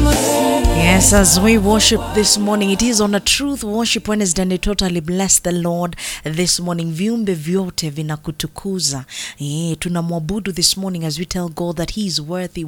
Yes, as we worship this morning, it is on a Truth Worship Wednesday and totally bless the Lord this morning. Viumbe vyote vinakutukuza. Tunamwabudu this morning as we tell God that He is worthy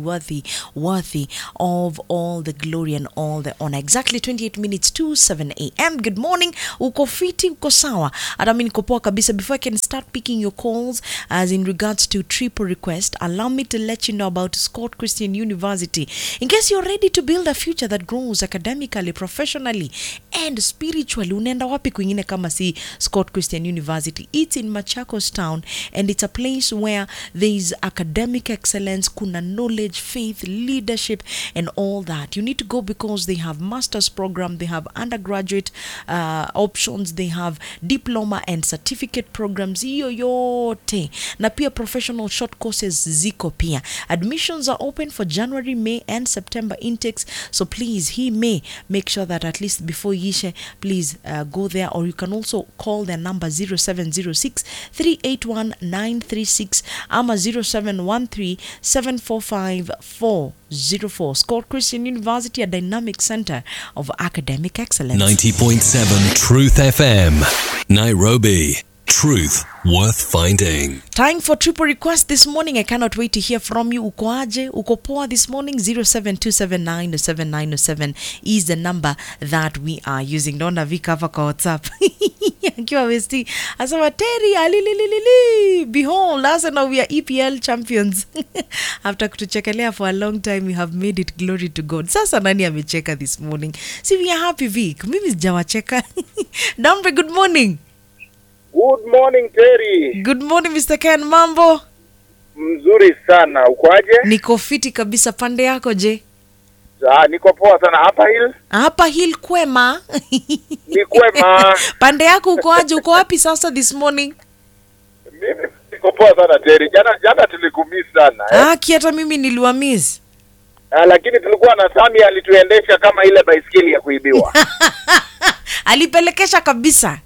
of all the glory and all the honor. Exactly 28 minutes to 7 a.m. Good morning. Uko fiti, uko sawa. Adami niko poa kabisa. Before I can start picking your calls as in regards to triple request, allow me to let you know about Scott Christian University. In case you're ready to build a future that grows academically, professionally and spiritually, unaenda wapi kwingine kama si Scott Christian University? It's in Machakos town and it's a place where there is academic excellence, kuna knowledge, faith, leadership and all that. You need to go because they have master's program, they have undergraduate options, they have diploma and certificate programs, hiyo yote. Na pia professional short courses ziko pia. Admissions are open for January, May and September intakes. So please, he may make sure that at least before Yishe, please go there, or you can also call their number 0706 381 936 ama 0713 745 404. Scott Christian University, a dynamic center of academic excellence. 90.7 Truth FM, Nairobi. Truth worth finding. Time for triple request this morning. I cannot wait to hear from you. Uko aje? Uko poa this morning? 0727907907 is the number that we are using. Don't have cover kwa WhatsApp. Akiwa westi. Asama Terry alililili. Behold, Arsenal, we are EPL champions. After kutuchekelea for a long time, we have made it, glory to God. Sasa nani amecheka this morning? See, we are happy, Vic. Mimi sijawacheka. Dambre, good morning. Good morning, Terry. Good morning, Mr. Ken. Mambo? Mzuri sana. Uko aje? Niko fiti kabisa. Pande yako je? Niko poa sana. Hapa hill kwema. Ni kwema. Pande yako uko aje? Uko wapi sasa this morning? Mimi niko poa sana, Terry. Jana tulikumiss sana. Hata mimi niliwamiss. Lakini tulikuwa na Sami alituendesha kama ile baiskeli ya kuibiwa. Alipelekesha kabisa.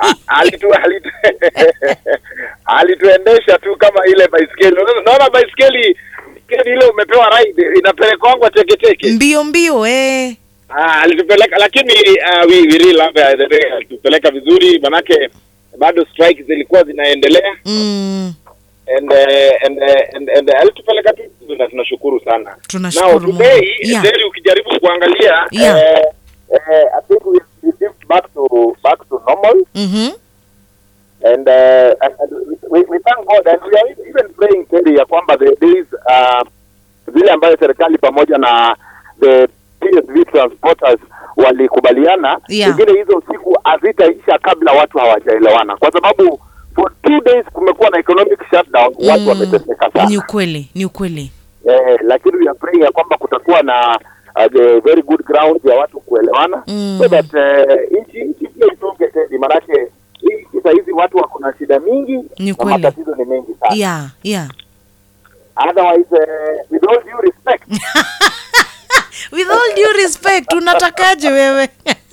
Alituendesha tu kama ile baiskeli. Unaona baiskeli ile umepewa ride inapelekwa teke. Mbio alitupeleka, lakini we really love it. Alitupeleka vizuri manake bado strike zilikuwa zinaendelea. And alitupeleka tu, tunashukuru sana. Now today ukijaribu kuangalia I think we shift back to normal. And we thank God, and we are even praying Terry ya kwamba the days zile ambayo serikali pamoja na the PSV transporters walikubaliana, ingine hizo siku hazitaisha kabla watu hawajaelewana, kwa sababu for 2 days kumekuwa na economic shutdown. Watu wameteseka sana. Ni ukweli. Lakini we are praying ya kwamba kutakuwa na the very good ground ya watu kuelewana, so that nchi pia isonge tena, maana sasa hizi watu wako na shida mingi na matatizo ni mengi sana. Yeah. Otherwise, with all due respect. With all due respect, unatakaje wewe?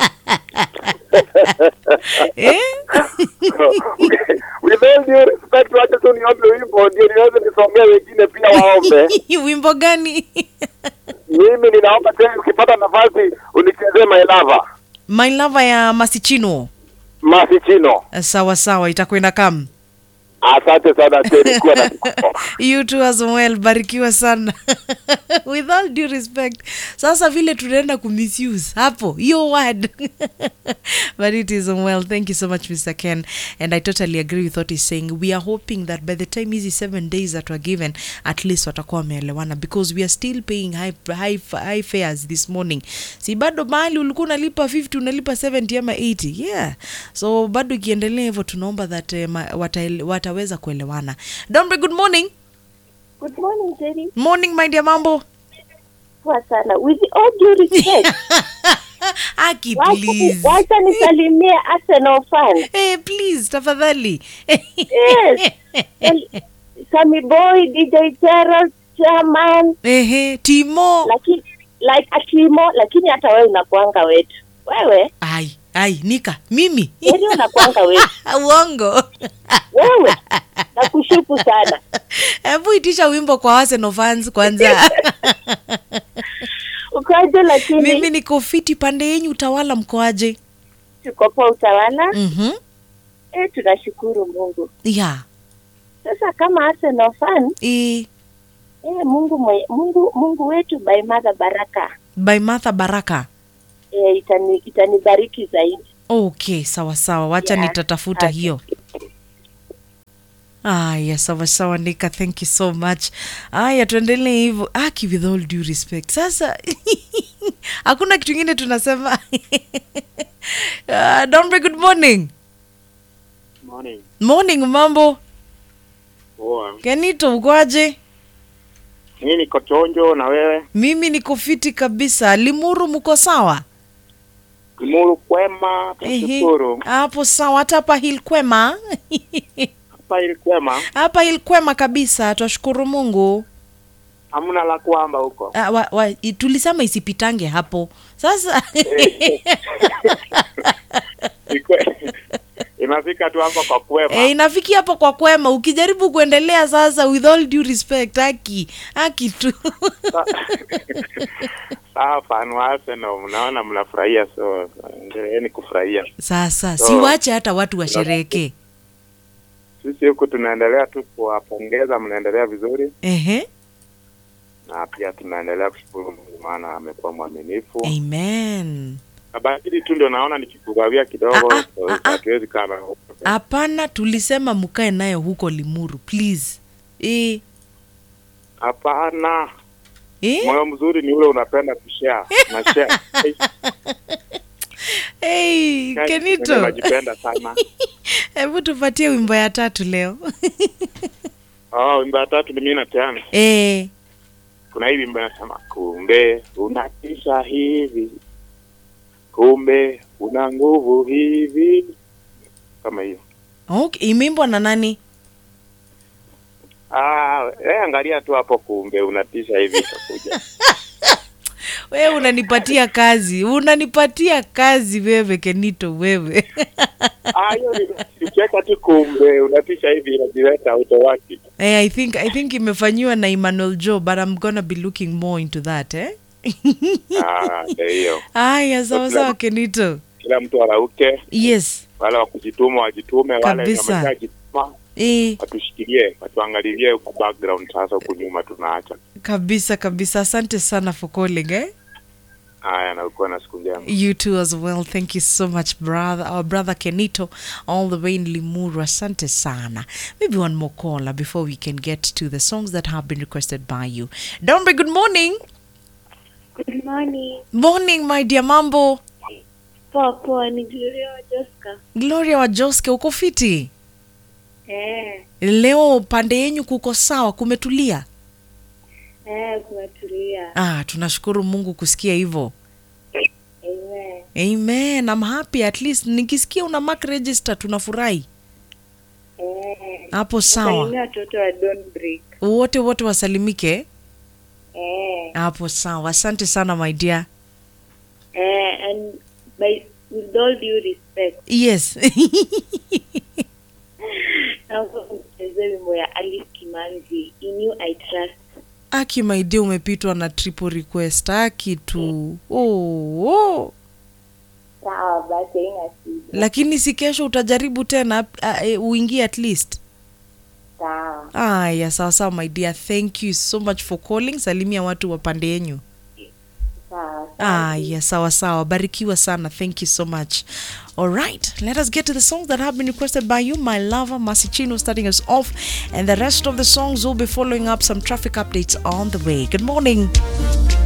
With all due respect, wacha tu niombe wimbo ndio niweze nisomea wengine pia waombe. Wimbo gani? Mimi ninaomba tena ukipata nafasi unichezee My Lover ya Masichino. Sawa, itakwenda kama. Asante sana Terry, kwa na you too as well, barikiwa sana. With all due respect, sasa vile tunaenda kumisuse hapo your word. But it is well. Thank you so much, Mr. Ken, and I totally agree with what he's saying. We are hoping that by the time these 7 days that were given, at least watakuwa wameelewana, because we are still paying high fares this morning. Si bado mahali ulikuwa unalipa 50 unalipa 70 ama 80. Yeah, so bado kiendelea hivyo, tunaomba that wataweza kuelewana. Dombe, good morning. Good morning, Terry. Morning, my dear. Mambo? Poa sana. With all due respect. Aki, please. Wacha nisalimie Arsenal fan. Please, tafadhali. Yes. Sammy Boy, DJ Gerald, Chairman. Timo. Timo, lakini hata wewe unakuanga wetu. Wewe? Ai, Nika, mimi. Wewe unakuanga wetu. Uongo. Wewe. Nakushuku sana. Hebu itisha wimbo kwa Arsenal fans kwanza. mkoaje lakini? Mimi niko fiti. Pande yenyu Utawala mkoaje? Tuko kwa Utawala. Mhm. Tunashukuru Mungu. Yeah. Sasa kama Arsenal fan, Mungu wetu by Mother Baraka. By Martha Baraka. Itanibariki zaidi. Okay, sawa sawa. Wacha nitatafuta hiyo. Yes, sawa Nika, thank you so much. Tuendelee hivyo. With all due respect. Sasa hakuna kitu kingine tunasema. Dombe, good morning. Morning, mambo. Poa. Kenito ukoaje? Mimi niko chonjo, na wewe? Mimi niko fiti kabisa. Limuru mko sawa? Limuru kwema, tunashukuru. Hapo sawa. Hata hapa Hill kwema. Hapa Hill kwema kabisa. Tunashukuru Mungu. Hamna la kuamba huko. Tulisema isipitange hapo. Sasa inafika tu hapo kwa kwema. Inafikia hapo kwa kwema. Ukijaribu kuendelea sasa, with all due respect, haki tu. Fan wa Arsenal, mnaona mnafurahia, so endeleeni kufurahia. Sasa siwache hata watu washereke. Sisi huku tunaendelea tu kuwapongeza, mnaendelea vizuri. Na pia tunaendelea kushukuru Mungu, maana amekuwa mwaminifu. Amen. Habari tu ndio naona nikikugawia kidogo, hatuwezi kana. Hapana, tulisema mkae naye huko Limuru, please. Hapana. Moyo mzuri ni ule unapenda kushare na share. Kenito. Najipenda sana. Hebu tupatie wimbo ya 3 leo. Wimbo ya 3 ni mimi na tena. Kuna hii wimbo inasema kumbe unatisha hivi. Kumbe una nguvu hivi. Kama hiyo. Okay, imeimbwa na nani? Angalia tu hapo, kumbe unatisha hivi itakuja. Wewe unanipatia kazi wewe Kenito wewe. Hiyo ni cheka tu, kumbe unatisha hivi inajileta automatic. I think imefanywa na Emmanuel Joe, but I'm gonna be looking more into that, Ndio. Sawa Kenito. Kila mtu arauke. Yes. Wale wa kujituma wajitume, wale wameshajituma. Watushikilie, watuangalilie kwa background, sasa huko nyuma tunaacha. Kabisa. Asante sana for calling, Na uko na siku njema. You too as well. Thank you so much, brother. Our brother Kenito, all the way in Limuru. Asante sana. Maybe one more caller before we can get to the songs that have been requested by you. Dombe, good morning. Good morning. Morning, my dear, mambo. Poa, ni Gloria Wajoska. Gloria Wajoska, uko fiti? Leo pande yenyu kuko sawa, kumetulia? Kumetulia. Tunashukuru Mungu kusikia hivyo. Amen. I'm happy, at least nikisikia una mark register tunafurahi. Hapo sawa. Salimia watoto wa Don't Break. Wote wasalimike. Hapo sawa. Asante sana my dear. And with all due respect. Yes. Wimbo ya Alice Kimanzi, In You I Trust. My dear, umepitwa na triple request. Tu. Sawa, basi ina shida. Lakini si kesho utajaribu tena uingie at least. Sawa. Sawa my dear. Thank you so much for calling. Salimia watu wa pande yenyu. Sawa. Barikiwa sana. Thank you so much. All right, let us get to the songs that have been requested by you. My lover, Masichino, starting us off. And the rest of the songs will be following up. Some traffic updates on the way. Good morning.